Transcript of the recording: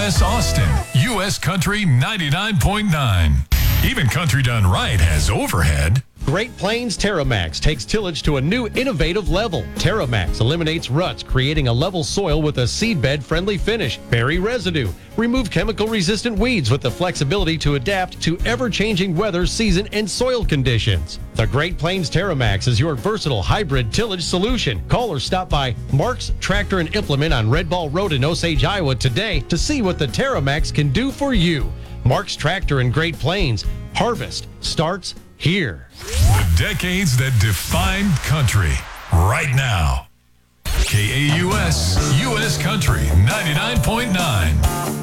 KAUS Austin, U.S. Country 99.9. Even country done right has overhead. Great Plains TerraMax takes tillage to a new innovative level. TerraMax eliminates ruts, creating a level soil with a seedbed-friendly finish. Bury residue. Remove chemical-resistant weeds with the flexibility to adapt to ever-changing weather, season, and soil conditions. The Great Plains TerraMax is your versatile hybrid tillage solution. Call or stop by Mark's Tractor and Implement on Red Ball Road in Osage, Iowa today to see what the TerraMax can do for you. Mark's Tractor in Great Plains. Harvest starts here. The decades that defined country. Right now. KAUS, U.S. Country 99.9.